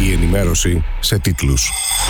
Η ενημέρωση σε τίτλους.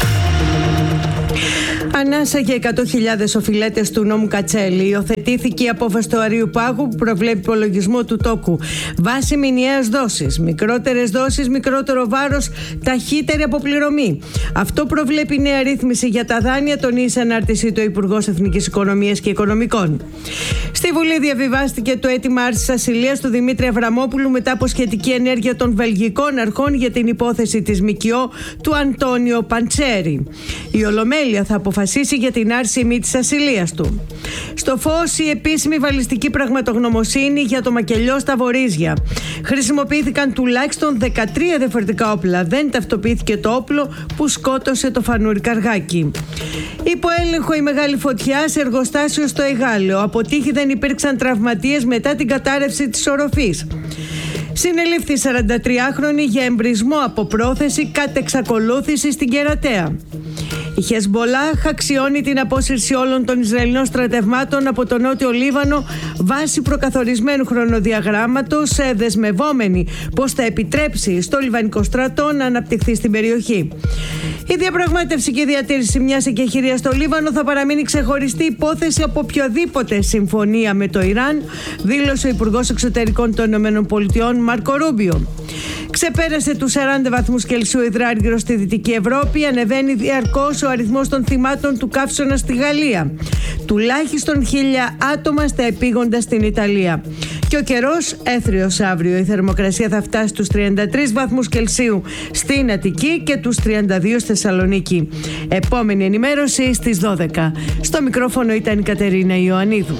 Ανάσα για 100.000 οφειλέτες του νόμου Κατσέλη. Υιοθετήθηκε η απόφαση του Αριουπάγου που προβλέπει υπολογισμό του τόκου βάσει μηνιαίας δόσης. Μικρότερες δόσεις, μικρότερο βάρος, ταχύτερη αποπληρωμή. Αυτό προβλέπει νέα ρύθμιση για τα δάνεια, τονίζει σε ανάρτησή του ο Υπουργός Εθνικής Οικονομίας και Οικονομικών. Στη Βουλή διαβιβάστηκε το αίτημα άρσης ασυλίας του Δημήτρη Αβραμόπουλου μετά από σχετική ενέργεια των βελγικών αρχών για την υπόθεση της ΜΚΟ του Αντώνιο Παντσέρη. Η Ολομέλεια θα αποφασίσει για την άρση μη της ασυλίας του. Στο φως η επίσημη βαλιστική πραγματογνωμοσύνη για το μακελιό στα Βορίζια. Χρησιμοποιήθηκαν τουλάχιστον 13 διαφορετικά όπλα. Δεν ταυτοποιήθηκε το όπλο που σκότωσε το φανούρι Καργάκι. Υπό έλεγχο η μεγάλη φωτιά σε εργοστάσιο στο Εγάλεο. Από τύχη δεν υπήρξαν τραυματίες μετά την κατάρρευση της οροφής. Συνελήφθη 43χρονη για εμπρισμό από πρόθεση κατ' εξακολούθηση στην Κερατέα. Η Χεσμπολάχ αξιώνει την απόσυρση όλων των Ισραηλινών στρατευμάτων από το Νότιο Λίβανο βάσει προκαθορισμένου χρονοδιαγράμματος, δεσμευόμενη πως θα επιτρέψει στο Λιβανικό στρατό να αναπτυχθεί στην περιοχή. Η διαπραγμάτευση και η διατήρηση μιας εκεχηρίας στο Λίβανο θα παραμείνει ξεχωριστή υπόθεση από οποιοδήποτε συμφωνία με το Ιράν, δήλωσε ο Υπουργός Εξωτερικών των ΗΠΑ Μάρκο Ρούμπιο. Ξεπέρασε τους 40 βαθμούς Κελσίου υδράργυρο στη Δυτική Ευρώπη, ανεβαίνει διαρκώς ο αριθμός των θυμάτων του καύσωνα στη Γαλλία. Τουλάχιστον 1.000 άτομα στα επίγοντα στην Ιταλία. Και ο καιρός έθριος αύριο. Η θερμοκρασία θα φτάσει στους 33 βαθμούς Κελσίου στην Αττική και τους 32 στη Θεσσαλονίκη. Επόμενη ενημέρωση στις 12. Στο μικρόφωνο ήταν η Κατερίνα Ιωαννίδου.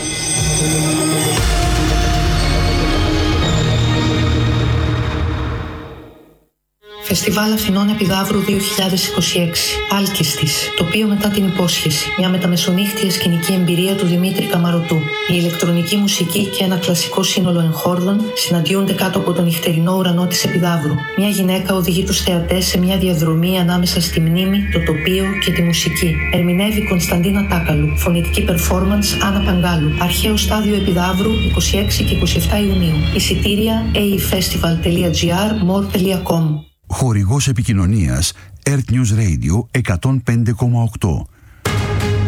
Φεστιβάλ Αθηνών Επιδαύρου 2026. Άλκηστης. Τοπίο μετά την υπόσχεση. Μια μεταμεσονύχτια σκηνική εμπειρία του Δημήτρη Καμαρωτού. Η ηλεκτρονική μουσική και ένα κλασικό σύνολο εγχόρδων συναντιούνται κάτω από τον νυχτερινό ουρανό της Επιδαύρου. Μια γυναίκα οδηγεί τους θεατές σε μια διαδρομή ανάμεσα στη μνήμη, το τοπίο και τη μουσική. Ερμηνεύει Κωνσταντίνα Τάκαλου. Φωνητική performance Άννα Παγκάλου. Αρχαίο στάδιο Επιδαύρου 26 και 27 Ιουνίου. Εισιτήρια aefestival.gr, more.com. Χορηγός επικοινωνίας Earth News Radio 105,8.